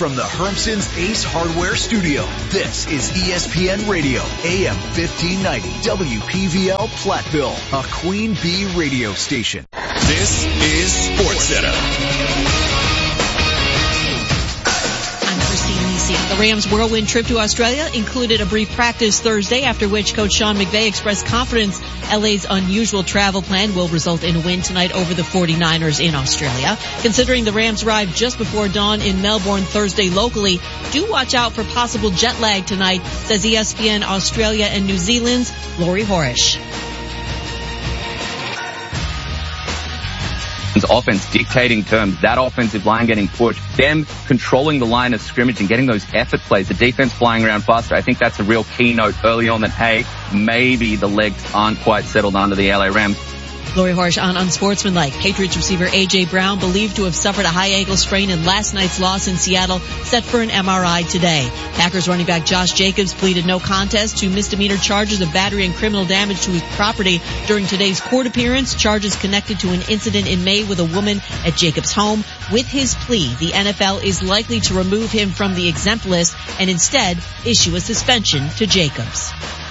from the Hermson's Ace Hardware Studio, this is ESPN Radio, AM 1590, WPVL Platteville, a Queen Bee radio station. This is SportsCenter. The Rams' whirlwind trip to Australia included a brief practice Thursday, after which Coach Sean McVay expressed confidence LA's unusual travel plan will result in a win tonight over the 49ers in Australia. Considering the Rams arrived just before dawn in Melbourne Thursday locally, do watch out for possible jet lag tonight, says ESPN Australia and New Zealand's Lori Horish. Offense dictating terms, that offensive line getting pushed, them controlling the line of scrimmage and getting those effort plays, the defense flying around faster. I think that's a real keynote early on that, hey, maybe the legs aren't quite settled under the LA Rams. Lori Horish on Unsportsmanlike. Patriots receiver A.J. Brown, believed to have suffered a high ankle sprain in last night's loss in Seattle, set for an MRI today. Packers running back Josh Jacobs pleaded no contest to misdemeanor charges of battery and criminal damage to his property during today's court appearance, charges connected to an incident in May with a woman at Jacobs' home. With his plea, the NFL is likely to remove him from the exempt list and instead issue a suspension to Jacobs.